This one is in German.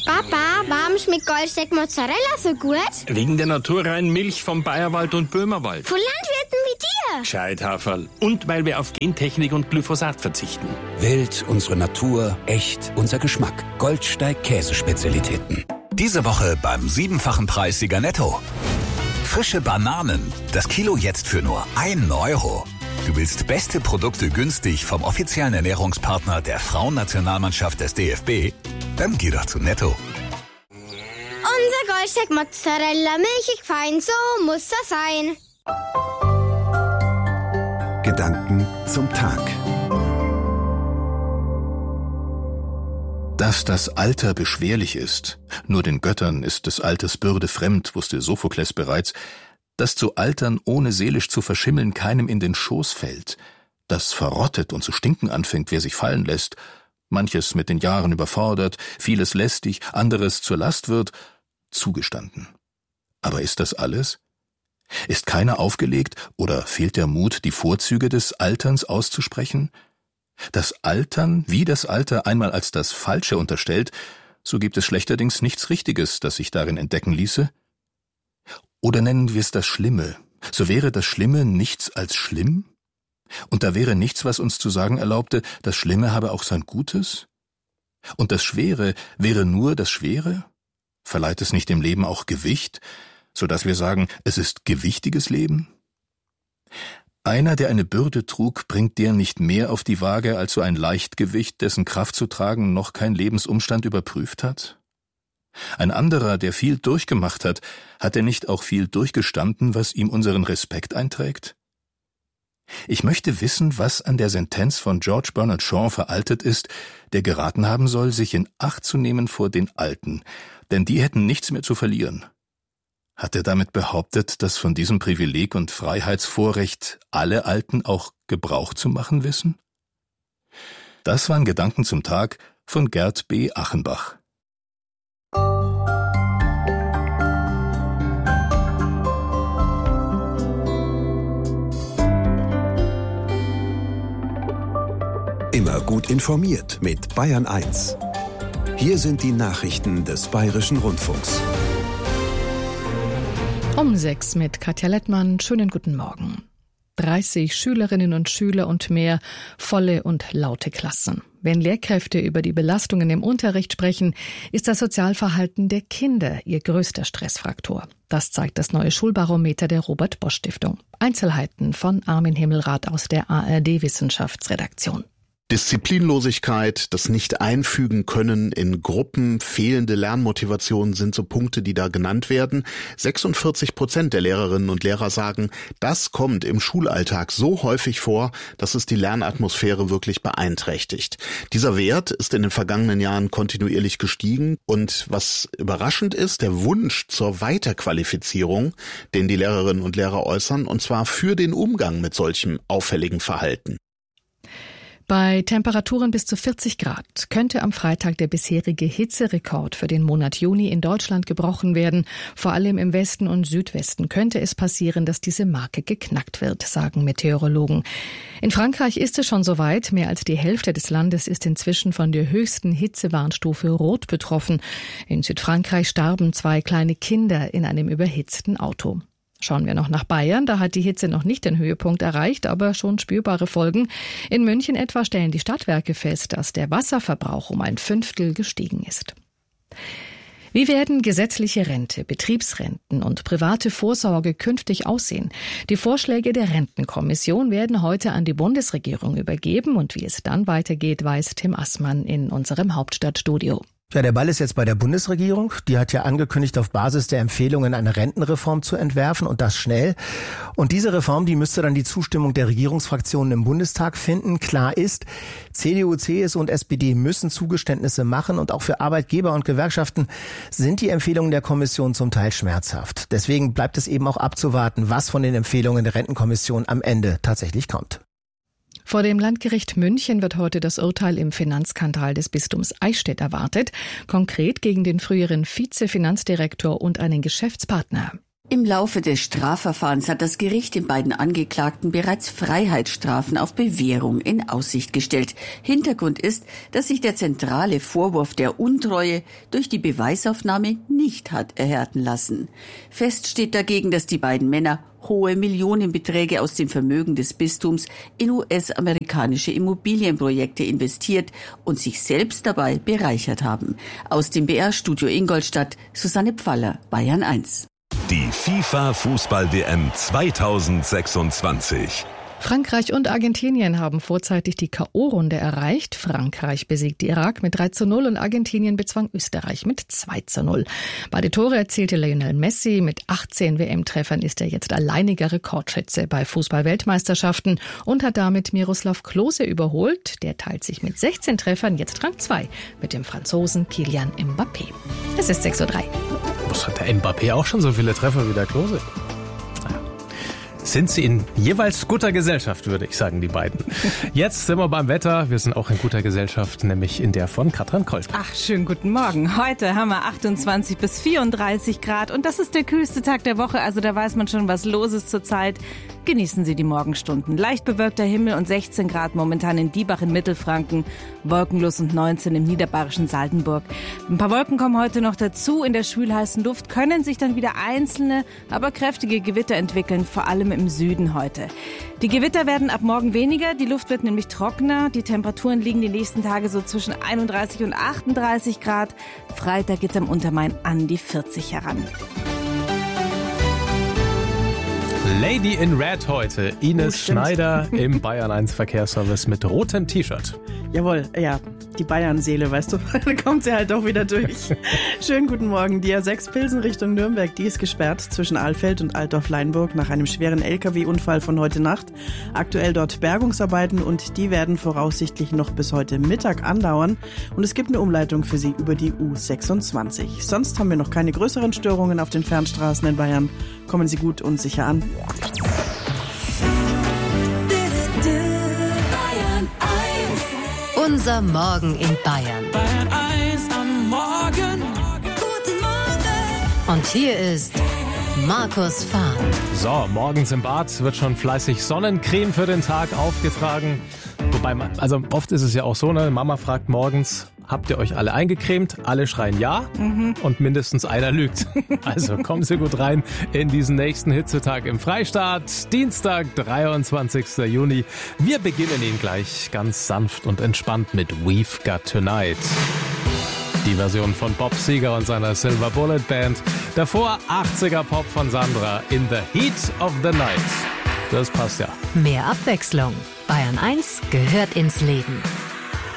Papa, warum schmeckt Goldsteak Mozzarella so gut? Wegen der naturreinen Milch vom Bayerwald und Böhmerwald. Von Landwirten wie dir. Gescheit, Haferl. Und weil wir auf Gentechnik und Glyphosat verzichten. Wild, unsere Natur, echt, unser Geschmack. Goldsteig Käsespezialitäten. Diese Woche beim 7-fachen Preissieger Netto. Frische Bananen. Das Kilo jetzt für nur 1 Euro. Du willst beste Produkte günstig vom offiziellen Ernährungspartner der Frauennationalmannschaft des DFB? Dann geh doch zu Netto. Unser Goldsteak Mozzarella, milchig fein, so muss das sein. Gedanken zum Tag. Dass das Alter beschwerlich ist, nur den Göttern ist des Alters Bürde fremd, wusste Sophokles bereits, dass zu altern, ohne seelisch zu verschimmeln, keinem in den Schoß fällt, dass verrottet und zu stinken anfängt, wer sich fallen lässt, manches mit den Jahren überfordert, vieles lästig, anderes zur Last wird, zugestanden. Aber ist das alles? Ist keiner aufgelegt oder fehlt der Mut, die Vorzüge des Alterns auszusprechen? Das Altern, wie das Alter einmal als das Falsche unterstellt, so gibt es schlechterdings nichts Richtiges, das sich darin entdecken ließe. Oder nennen wir es das Schlimme, so wäre das Schlimme nichts als schlimm? Und da wäre nichts, was uns zu sagen erlaubte, das Schlimme habe auch sein Gutes? Und das Schwere wäre nur das Schwere? Verleiht es nicht dem Leben auch Gewicht, so dass wir sagen, es ist gewichtiges Leben? Einer, der eine Bürde trug, bringt der nicht mehr auf die Waage als so ein Leichtgewicht, dessen Kraft zu tragen noch kein Lebensumstand überprüft hat? Ein anderer, der viel durchgemacht hat er nicht auch viel durchgestanden, was ihm unseren Respekt einträgt? Ich möchte wissen, was an der Sentenz von George Bernard Shaw veraltet ist, der geraten haben soll, sich in Acht zu nehmen vor den Alten, denn die hätten nichts mehr zu verlieren. Hat er damit behauptet, dass von diesem Privileg und Freiheitsvorrecht alle Alten auch Gebrauch zu machen wissen? Das waren Gedanken zum Tag von Gerd B. Achenbach. Immer gut informiert mit Bayern 1. Hier sind die Nachrichten des Bayerischen Rundfunks. Um 6 mit Katja Lettmann. Schönen guten Morgen. 30 Schülerinnen und Schüler und mehr, volle und laute Klassen. Wenn Lehrkräfte über die Belastungen im Unterricht sprechen, ist das Sozialverhalten der Kinder ihr größter Stressfaktor. Das zeigt das neue Schulbarometer der Robert-Bosch-Stiftung. Einzelheiten von Armin Himmelrath aus der ARD-Wissenschaftsredaktion. Disziplinlosigkeit, das Nicht-Einfügen können in Gruppen, fehlende Lernmotivation sind so Punkte, die da genannt werden. 46% der Lehrerinnen und Lehrer sagen, das kommt im Schulalltag so häufig vor, dass es die Lernatmosphäre wirklich beeinträchtigt. Dieser Wert ist in den vergangenen Jahren kontinuierlich gestiegen und was überraschend ist, der Wunsch zur Weiterqualifizierung, den die Lehrerinnen und Lehrer äußern, und zwar für den Umgang mit solchem auffälligen Verhalten. Bei Temperaturen bis zu 40 Grad könnte am Freitag der bisherige Hitzerekord für den Monat Juni in Deutschland gebrochen werden. Vor allem im Westen und Südwesten könnte es passieren, dass diese Marke geknackt wird, sagen Meteorologen. In Frankreich ist es schon soweit. Mehr als die Hälfte des Landes ist inzwischen von der höchsten Hitzewarnstufe Rot betroffen. In Südfrankreich starben 2 kleine Kinder in einem überhitzten Auto. Schauen wir noch nach Bayern, da hat die Hitze noch nicht den Höhepunkt erreicht, aber schon spürbare Folgen. In München etwa stellen die Stadtwerke fest, dass der Wasserverbrauch um 1/5 gestiegen ist. Wie werden gesetzliche Rente, Betriebsrenten und private Vorsorge künftig aussehen? Die Vorschläge der Rentenkommission werden heute an die Bundesregierung übergeben und wie es dann weitergeht, weiß Tim Assmann in unserem Hauptstadtstudio. Ja, der Ball ist jetzt bei der Bundesregierung. Die hat ja angekündigt, auf Basis der Empfehlungen eine Rentenreform zu entwerfen und das schnell. Und diese Reform, die müsste dann die Zustimmung der Regierungsfraktionen im Bundestag finden. Klar ist, CDU, CSU und SPD müssen Zugeständnisse machen und auch für Arbeitgeber und Gewerkschaften sind die Empfehlungen der Kommission zum Teil schmerzhaft. Deswegen bleibt es eben auch abzuwarten, was von den Empfehlungen der Rentenkommission am Ende tatsächlich kommt. Vor dem Landgericht München wird heute das Urteil im Finanzskandal des Bistums Eichstätt erwartet, konkret gegen den früheren Vizefinanzdirektor und einen Geschäftspartner. Im Laufe des Strafverfahrens hat das Gericht den beiden Angeklagten bereits Freiheitsstrafen auf Bewährung in Aussicht gestellt. Hintergrund ist, dass sich der zentrale Vorwurf der Untreue durch die Beweisaufnahme nicht hat erhärten lassen. Fest steht dagegen, dass die beiden Männer hohe Millionenbeträge aus dem Vermögen des Bistums in US-amerikanische Immobilienprojekte investiert und sich selbst dabei bereichert haben. Aus dem BR-Studio Ingolstadt, Susanne Pfaller, Bayern 1. Die FIFA-Fußball-WM 2026. Frankreich und Argentinien haben vorzeitig die K.O.-Runde erreicht. Frankreich besiegte Irak mit 3:0 und Argentinien bezwang Österreich mit 2:0. Beide Tore erzielte Lionel Messi. Mit 18 WM-Treffern ist er jetzt alleiniger Rekordschütze bei Fußball-Weltmeisterschaften und hat damit Miroslav Klose überholt. Der teilt sich mit 16 Treffern jetzt Rang 2 mit dem Franzosen Kylian Mbappé. Es ist 6:03 Uhr. Was hat der Mbappé auch schon so viele Treffer wie der Klose? Sind sie in jeweils guter Gesellschaft, würde ich sagen, die beiden. Jetzt sind wir beim Wetter. Wir sind auch in guter Gesellschaft, nämlich in der von Katrin Kolb. Ach, schönen guten Morgen. Heute haben wir 28 bis 34 Grad und das ist der kühlste Tag der Woche. Also da weiß man schon, was los ist zurzeit. Genießen Sie die Morgenstunden. Leicht bewölkter Himmel und 16 Grad momentan in Diebach in Mittelfranken. Wolkenlos und 19 im niederbayerischen Saldenburg. Ein paar Wolken kommen heute noch dazu. In der schwülheißen Luft können sich dann wieder einzelne, aber kräftige Gewitter entwickeln, vor allem im Süden heute. Die Gewitter werden ab morgen weniger, die Luft wird nämlich trockener. Die Temperaturen liegen die nächsten Tage so zwischen 31 und 38 Grad. Freitag geht's am Untermain an die 40 heran. Lady in Red heute. Ines Schneider im Bayern 1 Verkehrsservice mit rotem T-Shirt. Jawohl, ja, die Bayern-Seele, weißt du, da kommt sie halt doch wieder durch. Schönen guten Morgen. Die A6 Pilsen Richtung Nürnberg, die ist gesperrt zwischen Alfeld und Altdorf-Leinburg nach einem schweren LKW-Unfall von heute Nacht. Aktuell dort Bergungsarbeiten und die werden voraussichtlich noch bis heute Mittag andauern. Und es gibt eine Umleitung für Sie über die U26. Sonst haben wir noch keine größeren Störungen auf den Fernstraßen in Bayern. Kommen Sie gut und sicher an. Unser Morgen in Bayern. Bayern 1 am Morgen. Guten Morgen. Und hier ist Markus Fahn. So, morgens im Bad wird schon fleißig Sonnencreme für den Tag aufgetragen. Wobei, also oft ist es ja auch so, ne? Mama fragt morgens, habt ihr euch alle eingecremt? Alle schreien ja und mindestens einer lügt. Also kommen Sie gut rein in diesen nächsten Hitzetag im Freistaat. Dienstag, 23. Juni. Wir beginnen ihn gleich ganz sanft und entspannt mit We've Got Tonight. Die Version von Bob Seger und seiner Silver Bullet Band. Davor 80er Pop von Sandra in the Heat of the Night. Das passt ja. Mehr Abwechslung. Bayern 1 gehört ins Leben.